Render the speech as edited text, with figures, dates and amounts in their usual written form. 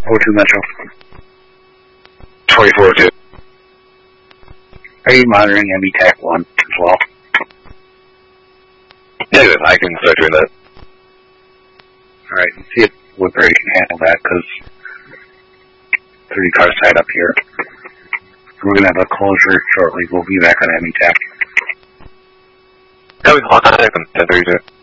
O2 Metro. 24-2. Are you monitoring METAC 1 as well? Negative, I can start doing that. Alright, let's see if Woodbury can handle that, because 30 cars tied up here. We're going to have a closure shortly. We'll be back on METAC. That was hot, 1032.